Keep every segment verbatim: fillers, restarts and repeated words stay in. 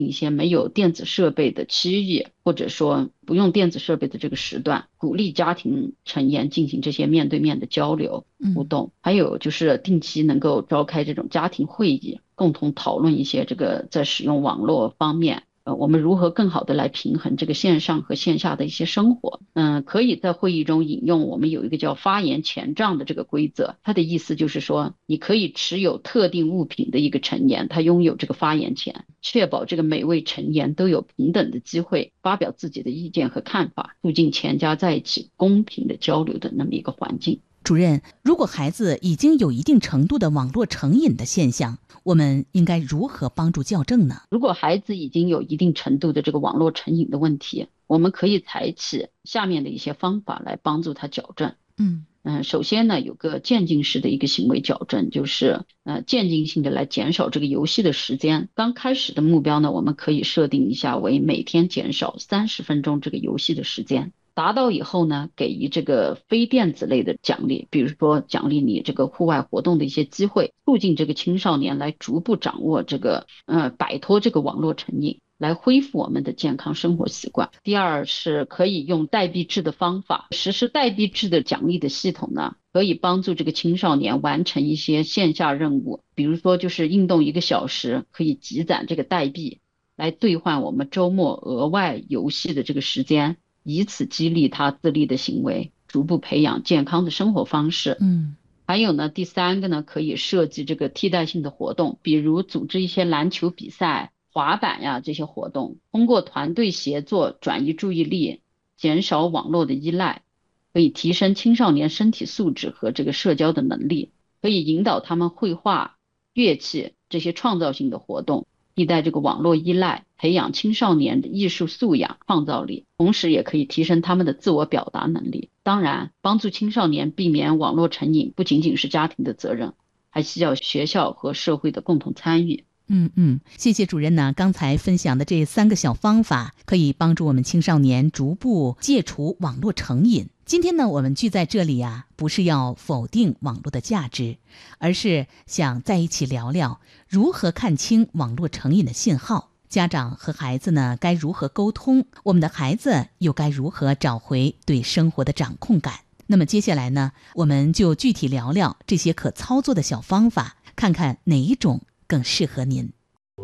一些没有电子设备的区域，或者说不用电子设备的这个时段，鼓励家庭成员进行这些面对面的交流互动。嗯、还有就是定期能够召开这种家庭会议，共同讨论一些这个在使用网络方面。呃，我们如何更好的来平衡这个线上和线下的一些生活？嗯、呃，可以在会议中引用我们有一个叫发言权杖的这个规则，它的意思就是说，你可以持有特定物品的一个成员，他拥有这个发言权，确保这个每位成员都有平等的机会发表自己的意见和看法，促进全家在一起公平的交流的那么一个环境。 主任，如果孩子已经有一定程度的网络成瘾的现象，我们应该如何帮助校正呢？ 如果孩子已经有一定程度的这个网络成瘾的问题，我们可以采取下面的一些方法来帮助他矫正。嗯嗯，首先呢，有个渐进式的一个行为矫正，就是呃渐进性的来减少这个游戏的时间。刚开始的目标呢，我们可以设定一下为每天减少三十分钟这个游戏的时间。达到以后呢，给予这个非电子类的奖励，比如说奖励你这个户外活动的一些机会，促进这个青少年来逐步掌握这个呃摆脱这个网络成瘾，来恢复我们的健康生活习惯。第二是可以用代币制的方法，实施代币制的奖励的系统呢，可以帮助这个青少年完成一些线下任务，比如说就是运动一个小时可以积攒这个代币，来兑换我们周末额外游戏的这个时间。以此激励他自立的行为，逐步培养健康的生活方式。嗯，还有呢，第三个呢，可以设计这个替代性的活动，比如组织一些篮球比赛、滑板呀这些活动，通过团队协作转移注意力，减少网络的依赖，可以提升青少年身体素质和这个社交的能力，可以引导他们绘画、乐器这些创造性的活动。替代这个网络依赖，培养青少年的艺术素养、创造力，同时也可以提升他们的自我表达能力。当然，帮助青少年避免网络成瘾，不仅仅是家庭的责任，还需要学校和社会的共同参与。 嗯嗯，谢谢主任呢，刚才分享的这三个小方法，可以帮助我们青少年逐步戒除网络成瘾。今天呢，我们聚在这里啊，不是要否定网络的价值，而是想在一起聊聊如何看清网络成瘾的信号。家长和孩子呢，该如何沟通？我们的孩子又该如何找回对生活的掌控感？那么接下来呢，我们就具体聊聊这些可操作的小方法，看看哪一种更适合您。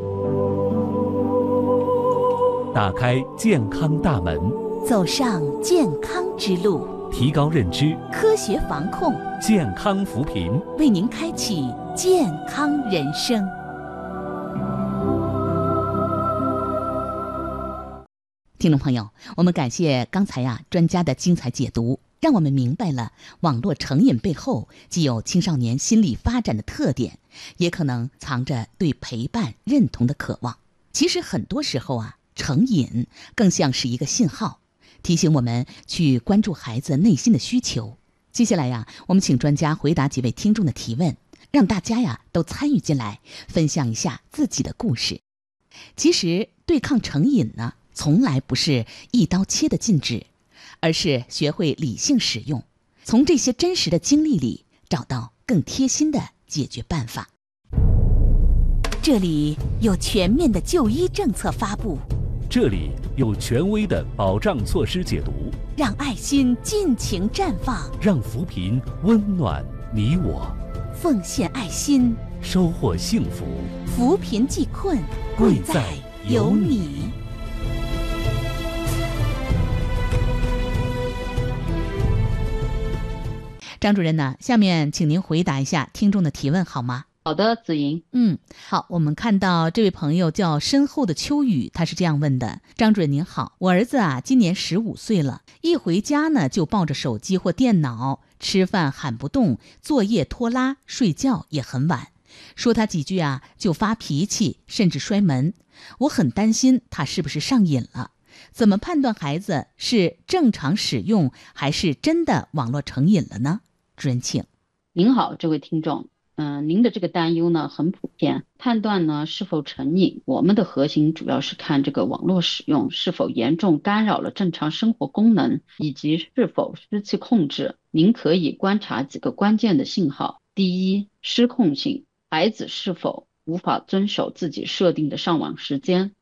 打开健康大门， 走上健康之路， 提高认知， 科学防控， 健康扶贫， 为您开启健康人生。听众朋友，我们感谢刚才呀、啊、专家的精彩解读，让我们明白了网络成瘾背后既有青少年心理发展的特点，也可能藏着对陪伴认同的渴望。其实很多时候啊，成瘾更像是一个信号，提醒我们去关注孩子内心的需求。接下来呀，我们请专家回答几位听众的提问，让大家呀都参与进来，分享一下自己的故事。其实对抗成瘾呢，从来不是一刀切的禁止，而是学会理性使用，从这些真实的经历里找到更贴心的解决办法。这里有全面的就医政策发布， 这里有权威的保障措施解读， 让爱心尽情绽放， 让扶贫温暖你我， 奉献爱心， 收获幸福， 扶贫济困， 贵在有你。 张主任呢，下面请您回答一下听众的提问好吗？ 好的，子莹。 嗯，好，我们看到这位朋友叫身后的秋雨，他是这样问的：张主任您好，我儿子啊今年十五岁了，一回家呢就抱着手机或电脑，吃饭喊不动，作业拖拉，睡觉也很晚，说他几句啊就发脾气，甚至摔门。我很担心他是不是上瘾了，怎么判断孩子是正常使用还是真的网络成瘾了呢？主任请。 您好，这位听众。嗯、呃，您的这个担忧呢很普遍，判断呢是否成瘾，我们的核心主要是看这个网络使用是否严重干扰了正常生活功能，以及是否失去控制。您可以观察几个关键的信号：第一，失控性，孩子是否无法遵守自己设定的上网时间，